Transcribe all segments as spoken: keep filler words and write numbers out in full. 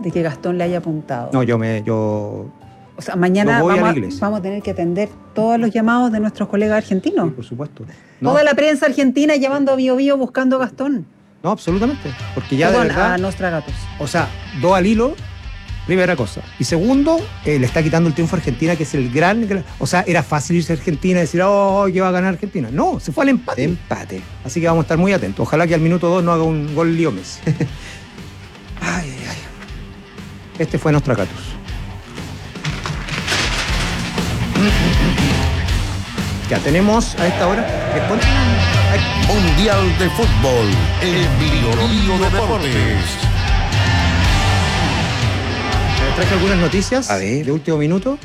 de que Gastón le haya apuntado. No, yo me... Yo... O sea, mañana voy a vamos, la iglesia. a, vamos a tener que atender todos los llamados de nuestros colegas argentinos. Sí, por supuesto. No. Toda la prensa argentina llamando a Bio Bio buscando a Gastón. No, absolutamente. Porque ya Perdón, de verdad... a Nostragatos. O sea, dos al hilo, primera cosa. Y segundo, eh, le está quitando el triunfo a Argentina, que es el gran, gran... O sea, era fácil irse a Argentina y decir, oh, que va a ganar Argentina. No, se fue al empate. Empate. Así que vamos a estar muy atentos. Ojalá que al minuto dos no haga un gol Leo Messi. Ay, ay, ay. Este fue Nostragatos. Ya tenemos a esta hora. Después... Mundial de Fútbol, el Bio de Deportes. Traje algunas noticias A ver. de último minuto.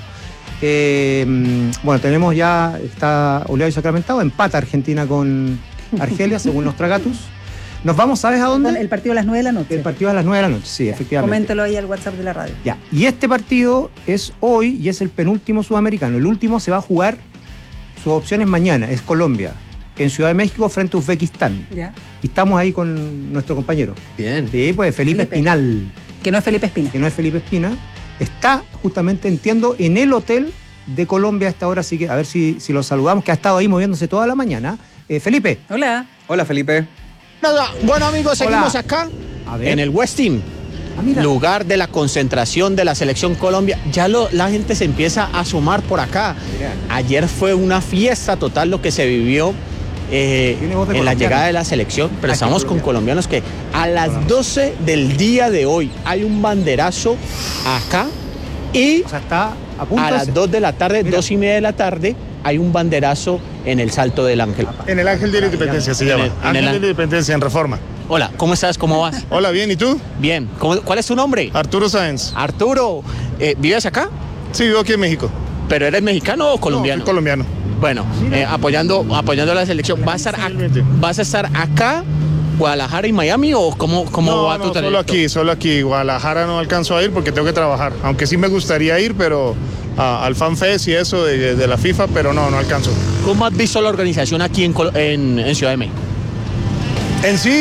Eh, bueno, tenemos ya, está oleado y sacramentado, empata Argentina con Argelia, según Nostragatos. Nos vamos, ¿sabes a dónde? El partido a las nueve de la noche. El partido a las nueve de la noche, sí, efectivamente. Coméntelo ahí al WhatsApp de la radio. Ya. Y este partido es hoy y es el penúltimo sudamericano. El último se va a jugar, sus opciones mañana, es Colombia, en Ciudad de México frente a Uzbekistán. Ya. Y estamos ahí con nuestro compañero. Bien. Sí, pues Felipe Felipe. Espinal, Que no es Felipe Espina. que no es Felipe Espina. Está justamente, entiendo, en el hotel de Colombia a esta hora, así que a ver si, si lo saludamos, que ha estado ahí moviéndose toda la mañana. Eh, Felipe. Hola. Hola, Felipe. Nada, bueno amigos, Hola. seguimos acá A ver. en el Westin, Ah, mira. lugar de la concentración de la selección Colombia. Ya lo, la gente se empieza a sumar por acá. Mira. Ayer fue una fiesta total lo que se vivió eh, Tiene voz de en la colombiano. llegada de la selección, pero Ah, estamos qué con colombiano. colombianos que a las doce del día de hoy hay un banderazo acá y O sea, está a punto a de las ser- dos de la tarde, Mira. dos y media de la tarde, hay un banderazo en el Salto del Ángel. En el Ángel de la Independencia se En llama. el- en Ángel el de Ángel. la Independencia en Reforma. Hola, ¿cómo estás? ¿Cómo vas? Hola, bien, ¿y tú? Bien. ¿Cómo- ¿Cuál es tu nombre? Arturo Sáenz. Arturo, eh, ¿vives acá? Sí, vivo aquí en México. ¿Pero eres mexicano o colombiano? No, soy colombiano. Bueno, eh, apoyando, apoyando a la selección. ¿Vas a, estar ac- ¿Vas a estar acá, Guadalajara y Miami o cómo, cómo no, va no, tu solo trayecto? aquí, solo aquí. Guadalajara no alcanzo a ir porque tengo que trabajar. Aunque sí me gustaría ir, pero a- al FanFest y eso de, de la FIFA, pero no, no alcanzo. ¿Cómo has visto la organización aquí en, Col- en, en Ciudad de México? En sí,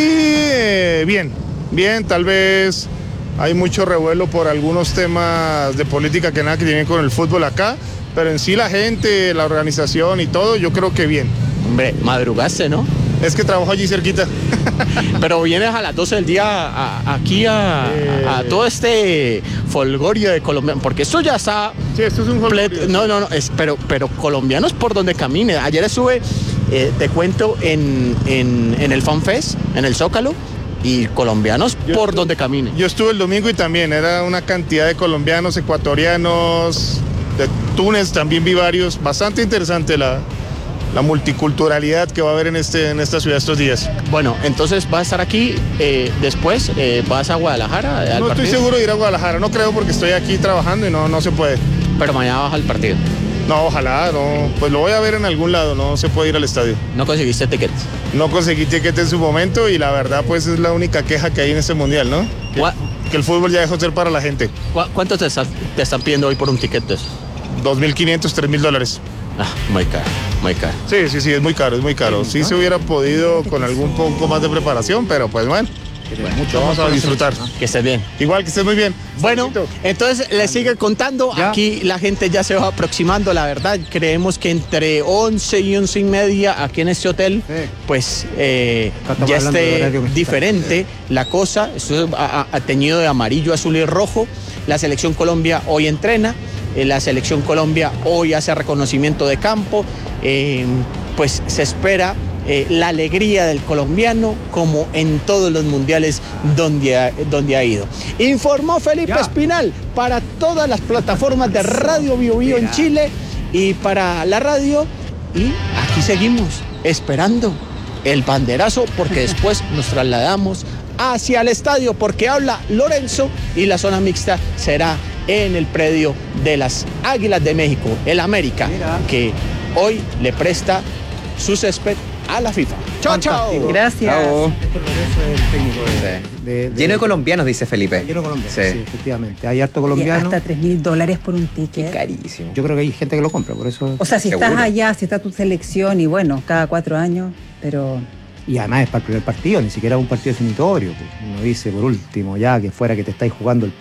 eh, bien, bien, tal vez hay mucho revuelo por algunos temas de política que nada que tienen con el fútbol acá, pero en sí la gente, la organización y todo, yo creo que bien. Hombre, madrugaste, ¿no? Es que trabajo allí cerquita. Pero vienes a las doce del día a- aquí a, Eh. a todo este folgorio de Colombia, porque esto ya está... Sí, esto es un Plet- folclore. No, no, no, es, pero, pero colombianos por donde camine. Ayer estuve, eh, te cuento, en, en, en el FanFest, en el Zócalo, y colombianos Yo por estuve- donde camine. Yo estuve el domingo y también era una cantidad de colombianos, ecuatorianos, de Túnez también vi varios. Bastante interesante la, la multiculturalidad que va a haber en, este, en esta ciudad estos días. Bueno, entonces vas a estar aquí, eh, después eh, vas a Guadalajara al No estoy partido, seguro de ir a Guadalajara, no creo porque estoy aquí trabajando y no, no se puede. pero mañana vas al partido. No, ojalá, no. Pues lo voy a ver en algún lado, no se puede ir al estadio. No conseguiste tickets. No conseguí ticket en su momento y la verdad pues es la única queja que hay en este mundial, ¿no? Que, Gua- que el fútbol ya dejó de ser para la gente. ¿Cu- ¿Cuánto te, estás- te están pidiendo hoy por un ticket de eso? dos mil quinientos, tres mil dólares. Ah, muy caro, muy caro. Sí, sí, sí, es muy caro, es muy caro. Sí se hubiera podido con algún poco más de preparación, pero pues bueno, Mucho vamos a disfrutar. Que estés bien. Igual que estés muy bien. Bueno, entonces les sigue contando. Ya. Aquí la gente ya se va aproximando, la verdad. Creemos que entre once y once y media aquí en este hotel, Sí. pues eh, Estamos ya hablando de esté horario mexicano. diferente la cosa. Esto ha, ha teñido de amarillo, azul y rojo. La selección Colombia hoy entrena. eh, La selección Colombia hoy hace reconocimiento de campo. eh, pues se espera eh, la alegría del colombiano como en todos los mundiales donde ha, donde ha ido. Informó Felipe Ya. Espinal para todas las plataformas de Radio Bio Bio en Mira. Chile y para la radio. Y aquí seguimos esperando el banderazo porque después nos trasladamos hacia el estadio porque habla Lorenzo y la zona mixta será en el predio de las Águilas de México, el América, Mira. que hoy le presta su césped a la FIFA. Chao, chao. Fantástico. Gracias. Chao. Héctor Lorenzo es el técnico de, Sí. de- de- Lleno de colombianos, dice Felipe. Lleno de colombianos, Sí. sí, efectivamente. Hay harto Oye, colombiano. hasta tres mil dólares por un Qué ticket. carísimo. Yo creo que hay gente que lo compra, por eso. O sea, si Seguro. estás allá, si está tu selección y bueno, cada cuatro años, pero Y además es para el primer partido, ni siquiera un partido definitorio. Pues. Uno dice, por último, ya que fuera que te estáis jugando el